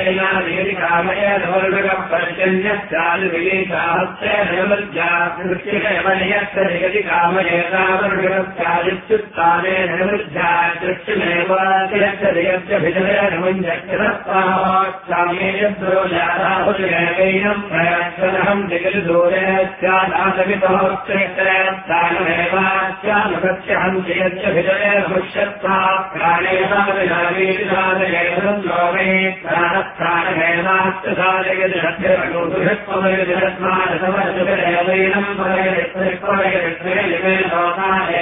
कामयेति कामयेतावृगस्यादित्युत्ताने निवृद्ध्या दृष्टिमेवातिरक्षदिगत्यभिजयनमुञ्जक्षरत्वामेयद्रोजाराहुजयैनं प्रयत्नहं दिगलिदूरे स्यादासवितोक्षेत्रस्तानमेवास्यामगत्यहं जयत्यभिजयनमुष्यत्वा प्राणेवाविनावीनादयेतन्लोमे प्राणस्थानमेवास्तसादयदिषद्भिरगोदुषत्वमयदिरत्मानसमर्जुभिरेवैनं परयत्रिक्वयत्रिलिमे लोकाय